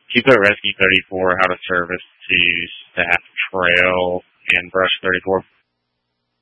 you put Rescue 34, how to service to staff trail and brush 34?